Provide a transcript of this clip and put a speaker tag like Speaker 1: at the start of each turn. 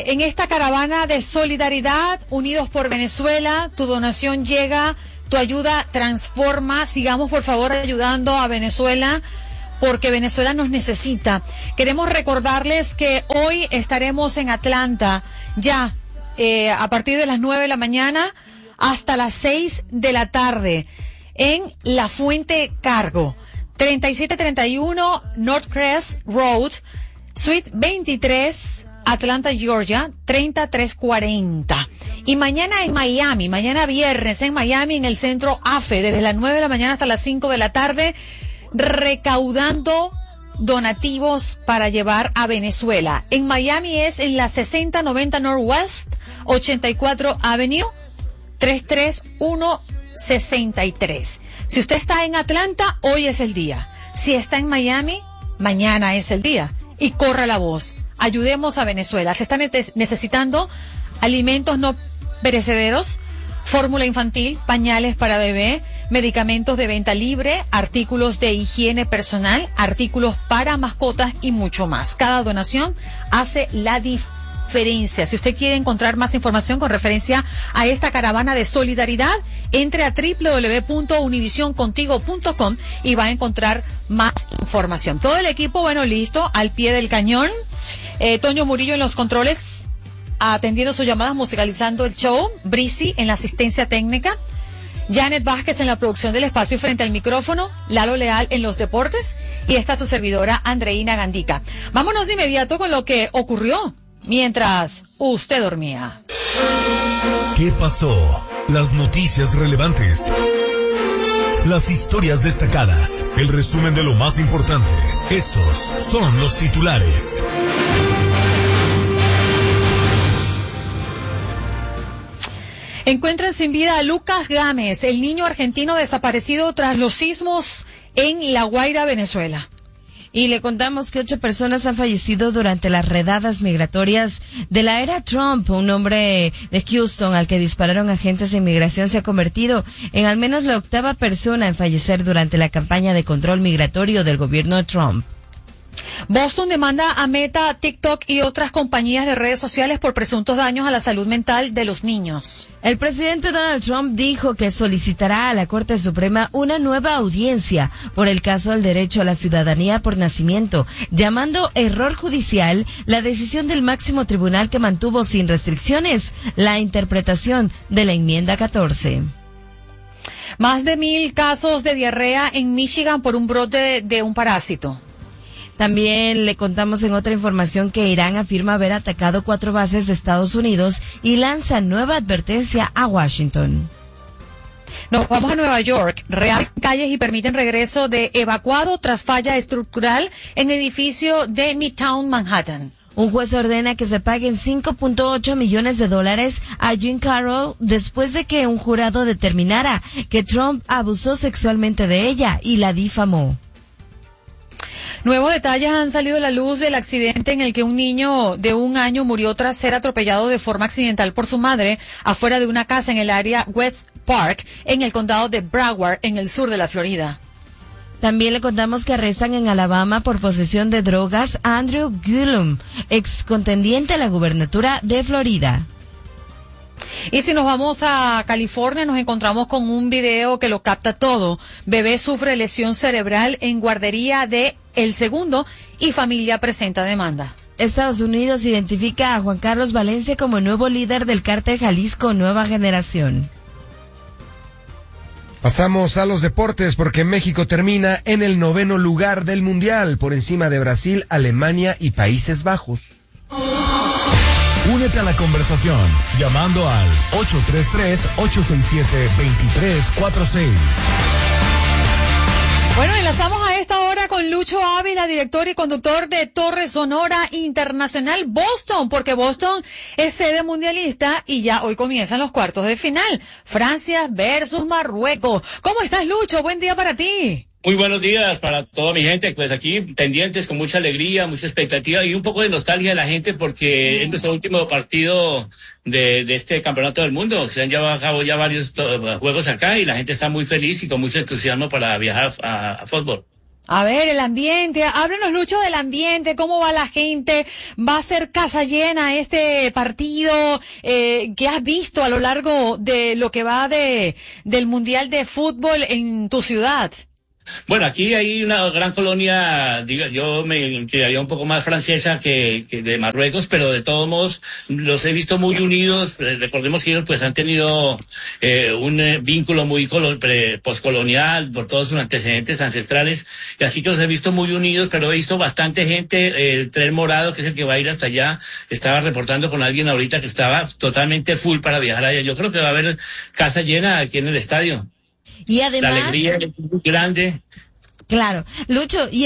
Speaker 1: en esta caravana de solidaridad, Unidos por Venezuela, tu donación llega, tu ayuda transforma. Sigamos, por favor, ayudando a Venezuela, porque Venezuela nos necesita. Queremos recordarles que hoy estaremos en Atlanta, ya a partir de las 9 de la mañana hasta las 6 de la tarde, en La Fuente Cargo, 3731 Northcrest Road, Suite 23, Atlanta, Georgia, 30340. Y mañana en Miami, mañana viernes en Miami, en el centro AFE, desde las 9 de la mañana hasta las 5 de la tarde, recaudando donativos para llevar a Venezuela. En Miami es en la 6090 Northwest, 84 Avenue, 33163. Si usted está en Atlanta, hoy es el día. Si está en Miami, mañana es el día. Y corra la voz. Ayudemos a Venezuela. Se están necesitando alimentos no perecederos, fórmula infantil, pañales para bebé, medicamentos de venta libre, artículos de higiene personal, artículos para mascotas y mucho más. Cada donación hace la diferencia. Si usted quiere encontrar más información con referencia a esta caravana de solidaridad, entre a www.univisioncontigo.com y va a encontrar más información. Todo el equipo, bueno, listo, al pie del cañón. Toño Murillo en los controles, atendiendo sus llamadas, musicalizando el show. Brisi en la asistencia técnica. Janet Vázquez en la producción del espacio frente al micrófono. Lalo Leal en los deportes. Y esta su servidora, Andreina Gandica. Vámonos de inmediato con lo que ocurrió mientras usted dormía.
Speaker 2: ¿Qué pasó? Las noticias relevantes. Las historias destacadas. El resumen de lo más importante. Estos son los titulares.
Speaker 1: Encuentran sin vida a Lucas Gámez, el niño argentino desaparecido tras los sismos en La Guaira, Venezuela.
Speaker 3: Y le contamos que 8 personas han fallecido durante las redadas migratorias de la era Trump. Un hombre de Houston al que dispararon agentes de inmigración se ha convertido en al menos la 8ª persona en fallecer durante la campaña de control migratorio del gobierno Trump.
Speaker 1: Boston demanda a Meta, TikTok y otras compañías de redes sociales por presuntos daños a la salud mental de los niños.
Speaker 3: El presidente Donald Trump dijo que solicitará a la Corte Suprema una nueva audiencia por el caso del derecho a la ciudadanía por nacimiento, llamando error judicial la decisión del máximo tribunal que mantuvo sin restricciones la interpretación de la enmienda 14.
Speaker 1: Más de 1,000 casos de diarrea en Michigan por un brote de un parásito.
Speaker 3: También le contamos en otra información que Irán afirma haber atacado 4 bases de Estados Unidos y lanza nueva advertencia a Washington.
Speaker 1: Nos vamos a Nueva York. Reabren calles y permiten regreso de evacuado tras falla estructural en edificio de Midtown Manhattan.
Speaker 3: Un juez ordena que se paguen $5.8 millones a Jean Carroll después de que un jurado determinara que Trump abusó sexualmente de ella y la difamó.
Speaker 1: Nuevos detalles han salido a la luz del accidente en el que un niño de 1 año murió tras ser atropellado de forma accidental por su madre afuera de una casa en el área West Park, en el condado de Broward, en el sur de la Florida.
Speaker 3: También le contamos que arrestan en Alabama por posesión de drogas a Andrew Gillum, ex contendiente a la gubernatura de Florida.
Speaker 1: Y si nos vamos a California, nos encontramos con un video que lo capta todo. Bebé sufre lesión cerebral en guardería de El Segundo y familia presenta demanda.
Speaker 3: Estados Unidos identifica a Juan Carlos Valencia como nuevo líder del cártel Jalisco Nueva Generación.
Speaker 4: Pasamos a los deportes porque México termina en el 9º lugar del Mundial, por encima de Brasil, Alemania y Países Bajos.
Speaker 2: Únete a la conversación llamando al 833-867-2346.
Speaker 1: Bueno, enlazamos a esta hora con Lucho Ávila, director y conductor de Torre Sonora Internacional Boston, porque Boston es sede mundialista y ya hoy comienzan los cuartos de final. Francia versus Marruecos. ¿Cómo estás, Lucho? Buen día para ti.
Speaker 5: Muy buenos días para toda mi gente, pues aquí pendientes con mucha alegría, mucha expectativa y un poco de nostalgia de la gente porque es nuestro último partido de este campeonato del mundo. Se han llevado a cabo ya varios juegos acá y la gente está muy feliz y con mucho entusiasmo para viajar a fútbol.
Speaker 1: A ver, el ambiente, háblenos, Lucho, del ambiente, cómo va la gente, va a ser casa llena este partido, ¿qué has visto a lo largo de lo que va del Mundial de Fútbol en tu ciudad?
Speaker 5: Bueno, aquí hay una gran colonia, digo, yo me inclinaría un poco más francesa que de Marruecos, pero de todos modos los he visto muy unidos. Recordemos que ellos pues han tenido un vínculo muy poscolonial por todos sus antecedentes ancestrales, y así que los he visto muy unidos, pero he visto bastante gente. El tren morado, que es el que va a ir hasta allá, estaba reportando con alguien ahorita que estaba totalmente full para viajar allá. Yo creo que va a haber casa llena aquí en el estadio.
Speaker 3: Y además,
Speaker 5: la alegría es muy grande.
Speaker 3: claro, Lucho, y